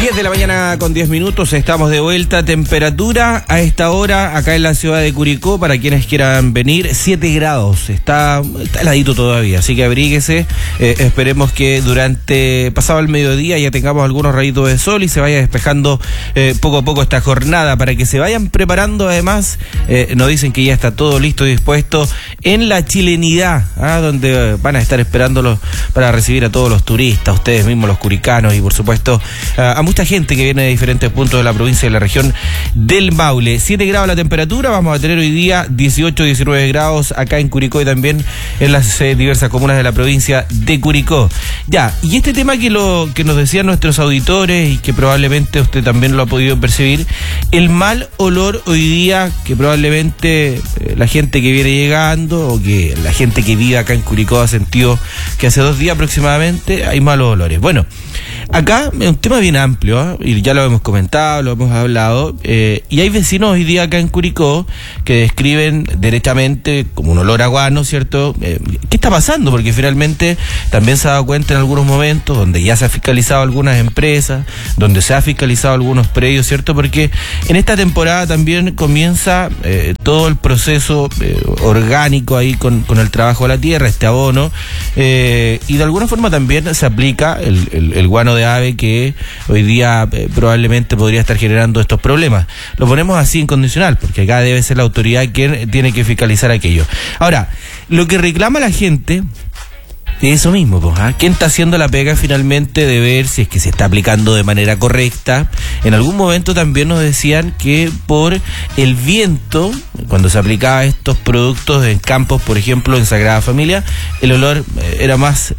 10 de la mañana con 10 minutos, estamos de vuelta. Temperatura a esta hora acá en la ciudad de Curicó, para quienes quieran venir, 7 grados, está heladito todavía, así que abríguese. Esperemos que durante pasado el mediodía ya tengamos algunos rayitos de sol y se vaya despejando poco a poco esta jornada, para que se vayan preparando. Además, nos dicen que ya está todo listo y dispuesto en la Chilenidad, donde van a estar esperándolos para recibir a todos los turistas, ustedes mismos los curicanos, y por supuesto a mucha gente que viene de diferentes puntos de la provincia y de la región del Maule. 7 grados la temperatura, vamos a tener hoy día 18, 19 grados acá en Curicó y también en las diversas comunas de la provincia de Curicó. Ya, y este tema que nos decían nuestros auditores y que probablemente usted también lo ha podido percibir, el mal olor hoy día que probablemente la gente que viene llegando o que la gente que vive acá en Curicó ha sentido que hace 2 días aproximadamente hay malos olores. Bueno, acá es un tema bien amplio, y ya lo hemos comentado, lo hemos hablado, y hay vecinos hoy día acá en Curicó que describen directamente como un olor a guano, ¿cierto? ¿Qué está pasando? Porque finalmente también se ha dado cuenta en algunos momentos donde ya se ha fiscalizado algunas empresas, donde se ha fiscalizado algunos predios, ¿cierto? Porque en esta temporada también comienza todo el proceso orgánico ahí con el trabajo de la tierra, este abono, y de alguna forma también se aplica el guano de ave que hoy día probablemente podría estar generando estos problemas. Lo ponemos así incondicional, porque acá debe ser la autoridad quien tiene que fiscalizar aquello. Ahora, lo que reclama la gente es eso mismo, pues, ¿quién está haciendo la pega finalmente de ver si es que se está aplicando de manera correcta? En algún momento también nos decían que por el viento, cuando se aplicaba estos productos en campos, por ejemplo en Sagrada Familia, el olor era más,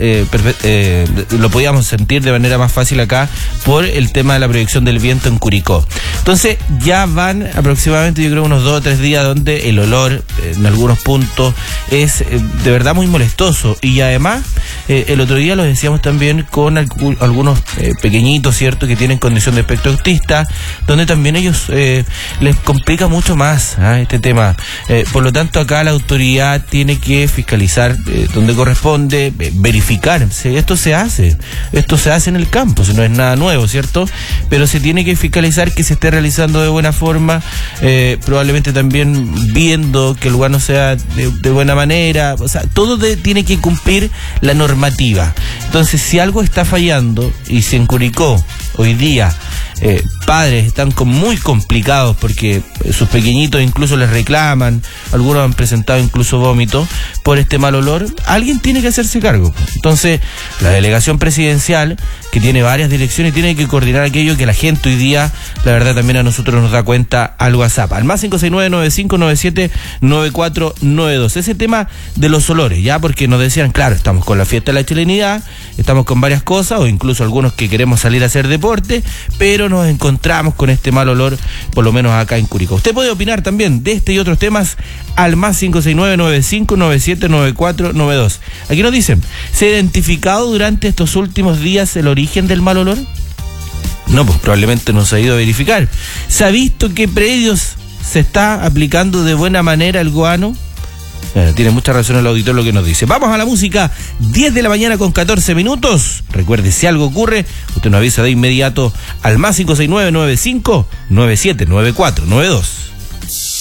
lo podíamos sentir de manera más fácil acá por el tema de la proyección del viento en Curicó. Entonces ya van aproximadamente, yo creo, unos 2 o 3 días donde el olor en algunos puntos es de verdad muy molestoso, y además el otro día lo decíamos también con algunos pequeñitos, ¿cierto?, que tienen condición de espectro autista, donde también ellos les complica mucho más este tema. Por lo tanto, acá la autoridad tiene que fiscalizar donde corresponde, verificar si esto se hace en el campo, si no es nada nuevo, ¿cierto? Pero se tiene que fiscalizar que se esté realizando de buena forma, probablemente también viendo que el guano sea de buena manera, o sea, todo tiene que cumplir la normativa. Entonces, si algo está fallando, y si en Curicó hoy día padres están muy complicados porque sus pequeñitos incluso les reclaman, algunos han presentado incluso vómitos por este mal olor, alguien tiene que hacerse cargo. Entonces, la delegación presidencial, que tiene varias direcciones, tiene que coordinar aquello que la gente hoy día, la verdad, también a nosotros nos da cuenta al WhatsApp, al más 569-9597-9492. Ese tema de los olores, ya, porque nos decían, claro, estamos con la fiesta de la chilenidad, estamos con varias cosas, o incluso algunos que queremos salir a hacer deporte, pero nos encontramos con este mal olor, por lo menos acá en Curicó. Usted puede opinar también de este y otros temas al más 569-9597-9492. Aquí nos dicen, ¿se ha identificado durante estos últimos días el origen del mal olor? No, pues probablemente no se ha ido a verificar. ¿Se ha visto qué predios se está aplicando de buena manera el guano? Tiene mucha razón el auditor lo que nos dice. Vamos a la música, 10 de la mañana con 14 minutos. Recuerde, si algo ocurre, usted nos avisa de inmediato al más 569-9597-9492.